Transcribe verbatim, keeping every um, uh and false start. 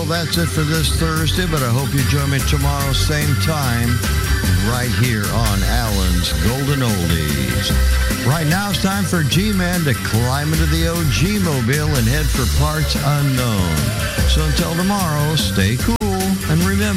that's it for this Thursday, but I hope you join me tomorrow, same time, right here on Alan's Golden Oldies. Right now it's time for G-Man to climb into the O G Mobile and head for parts unknown. So until tomorrow, stay cool and remember,